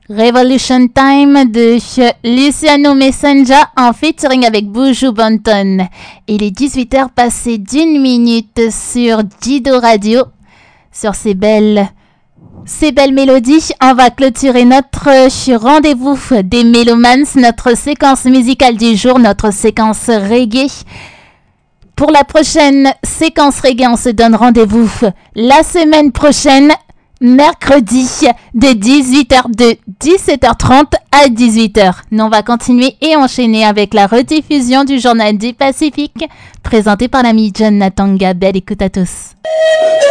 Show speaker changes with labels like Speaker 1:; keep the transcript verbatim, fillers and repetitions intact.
Speaker 1: Revolution Time de Luciano Messenger en featuring avec Buju Banton. Il est dix-huit heures passées d'une minute sur Dido Radio. Sur ces belles, ces belles mélodies, on va clôturer notre rendez-vous des Mélomans, notre séquence musicale du jour, notre séquence reggae. Pour la prochaine séquence reggae, on se donne rendez-vous la semaine prochaine. Mercredi de dix-huit heures de dix-sept heures trente à dix-huit heures. Nous on va continuer et enchaîner avec la rediffusion du Journal du Pacifique présenté par l'ami John Natanga. Belle écoute à tous.